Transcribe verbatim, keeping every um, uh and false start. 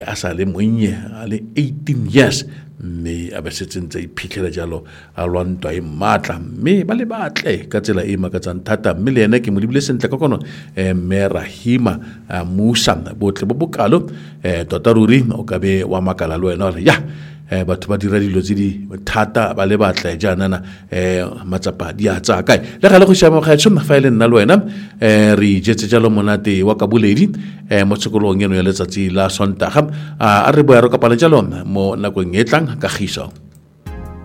a sa le monnye a le eighteen years mme a be setse ntse iphitlhela jalo a lwantwa e maatla mme ba le batle ka tsela e makatsang thata mme le ene ke mo lebile sentle ka kono mme Rahima Musa botle bo bokalo tota ruri o ka be wa makala le wena ya batho ba dira dilo tse di thata ba le batla jana na matsapa di a tsa kae le ga le go shama ga tshoma fa ile nna le wena re jetse jalo monate wa ka boledi mo tshekolong eno ya letsatsi la Sontaga a re bo ya re ka pala jalo mo nakong e tlang ka giso.